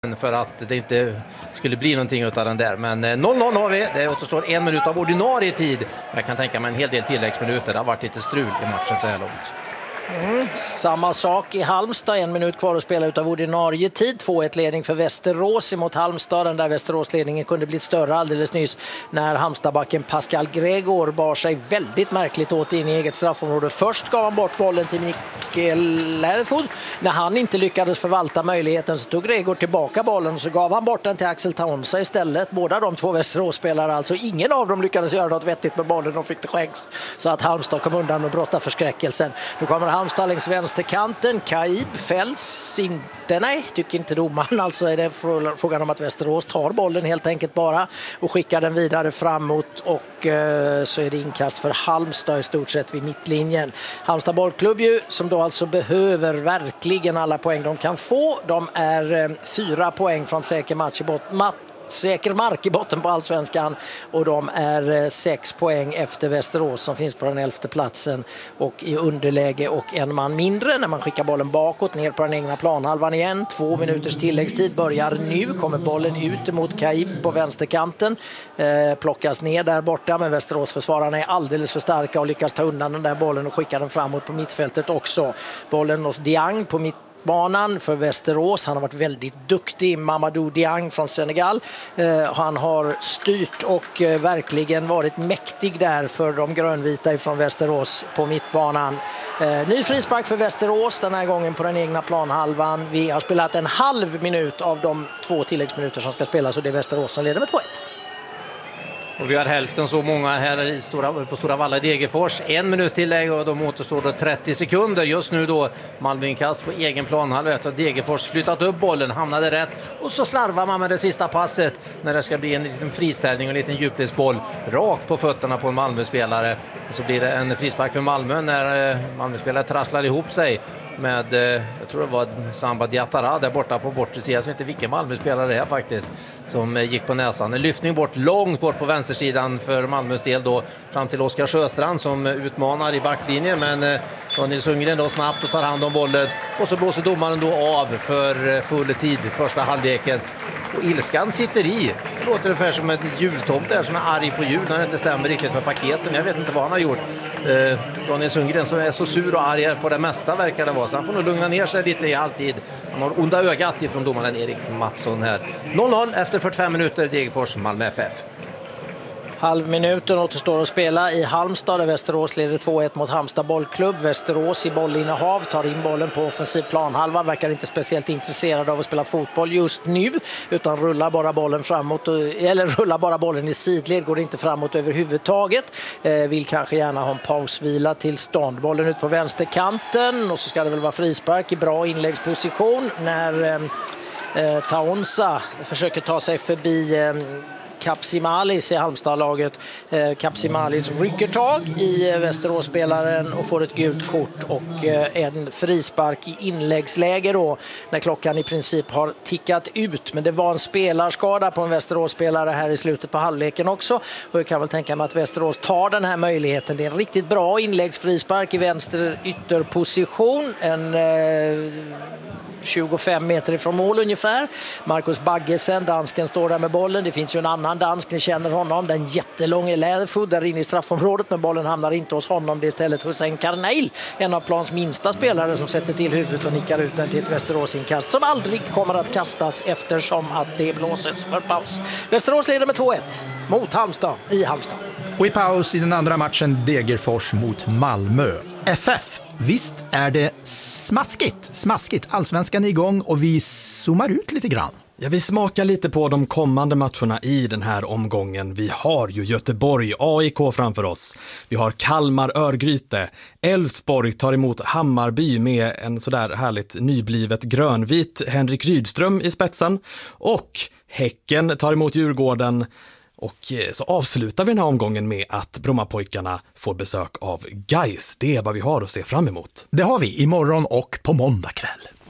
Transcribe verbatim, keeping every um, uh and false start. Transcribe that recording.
för att det inte skulle bli någonting utav den där. Men noll noll har vi. Det återstår en minut av ordinarie tid. Jag kan tänka mig en hel del tilläggsminuter. Det har varit lite strul i matchen så här långt. Mm, samma sak i Halmstad, en minut kvar att spela utav ordinarie tid. två ett ledning för Västerås emot Halmstad. Den där Västeråsledningen kunde bli större alldeles nyss när Halmstadbacken Pascal Gregor bar sig väldigt märkligt åt in i eget straffområde. Först gav han bort bollen till Mikael Lärfod. När han inte lyckades förvalta möjligheten så tog Gregor tillbaka bollen och så gav han bort den till Axel Taunsa istället. Båda de två Västeråsspelare, alltså ingen av dem lyckades göra något vettigt med bollen och fick det skänks. Så att Halmstad kom undan med brotta förskräckelsen. Nu kommer Halmstad längs vänsterkanten. Kaib fälls inte, nej, tycker inte domaren. Alltså är det frågan om att Västerås tar bollen helt enkelt bara och skickar den vidare framåt och eh, så är det inkast för Halmstad i stort sett vid mittlinjen. Halmstad bollklubb ju, som då alltså behöver verkligen alla poäng de kan få. De är eh, fyra poäng från säker match i botten. Säker mark i botten på allsvenskan och de är sex poäng efter Västerås som finns på den elfte platsen och i underläge och en man mindre när man skickar bollen bakåt ner på den egna planhalvan igen. Två minuters tilläggstid börjar nu, kommer bollen ut mot Kaib på vänsterkanten, eh, plockas ner där borta men Västerås försvararna är alldeles för starka och lyckas ta undan den där bollen och skicka den framåt på mittfältet också. Bollen hos Diang på mitt banan för Västerås. Han har varit väldigt duktig, Mamadou Diang från Senegal. Eh, han har styrt och eh, verkligen varit mäktig där för de grönvita från Västerås på mittbanan. Eh, ny frispark för Västerås den här gången på den egna planhalvan. Vi har spelat en halv minut av de två tilläggsminuter som ska spelas och det är Västerås som leder med två ett. Och vi har hälften så många här i stora, på Stora Valla i Degerfors. En minuts tillägg och de återstår då trettio sekunder. Just nu då Malmö inkast på egen planhalva. Degerfors flyttat upp bollen, hamnade rätt. Och så slarvar man med det sista passet när det ska bli en liten friställning och en liten djupledsboll rakt på fötterna på en Malmö-spelare. Och så blir det en frispark för Malmö när Malmö-spelare trasslar ihop sig med, jag tror det var Samba Diatara där borta på bortre sidan. Jag vet inte vilken Malmö-spelare det är faktiskt som gick på näsan. En lyftning bort, långt bort på vänstersidan för Malmös del då fram till Oskar Sjöstrand som utmanar i backlinjen, men Daniel Sundgren då snabbt och tar hand om bollen och så blåser domaren då av för full tid första halvleken. Och ilskan sitter i. Det låter ungefär som en jultomt där som är arg på jul när det inte stämmer riktigt med paketen. Jag vet inte vad han har gjort. Eh, Daniel Sundgren som är så sur och arg på det mesta verkar det vara. Så han får nog lugna ner sig lite i alltid. Han har onda ögat ifrån domaren Erik Mattsson här. noll noll efter fyrtiofem minuter Degerfors Malmö F F. Halvminuten återstår att spela i Halmstad där Västerås leder två ett mot Halmstad bollklubb. Västerås i bollinnehav tar in bollen på offensiv planhalva, verkar inte speciellt intresserad av att spela fotboll just nu utan rullar bara bollen framåt och, eller rullar bara bollen i sidled, går inte framåt överhuvudtaget. Eh, vill kanske gärna ha en pausvila till stånd. Bollen ut på vänsterkanten och så ska det väl vara frispark i bra inläggsposition när eh, Taunsa försöker ta sig förbi eh, Kapsimalis i Halmstadlaget. Eh, Kapsimalis rycker tag i Västeråsspelaren och får ett gult kort och eh, en frispark i inläggsläge då när klockan i princip har tickat ut. Men det var en spelarskada på en Västeråsspelare här i slutet på halvleken också. Och jag kan väl tänka mig att Västerås tar den här möjligheten. Det är en riktigt bra inläggsfrispark i vänster ytterposition. En eh, tjugofem meter ifrån mål ungefär. Marcus Baggesen, dansken, står där med bollen. Det finns ju en annan dansk, ni känner honom. Den jättelånga Läderfod där inne i straffområdet, men bollen hamnar inte hos honom. Det är istället Hussein Karnail, en av plans minsta spelare, som sätter till huvudet och nickar ut den till ett Västeråsinkast som aldrig kommer att kastas eftersom att det blåses för paus. Västerås leder med två ett mot Halmstad i Halmstad. Och i paus i den andra matchen Degerfors mot Malmö F F. Visst är det smaskigt, smaskigt. Allsvenskan är igång och vi zoomar ut lite grann. Ja, vi smakar lite på de kommande matcherna i den här omgången. Vi har ju Göteborg, A I K framför oss. Vi har Kalmar, Örgryte. Elfsborg tar emot Hammarby med en sådär härligt nyblivet grönvit Henrik Rydström i spetsen. Och Häcken tar emot Djurgården. Och så avslutar vi den här omgången med att Brommapojkarna får besök av Gais. Det är vad vi har att se fram emot. Det har vi imorgon och på måndag kväll.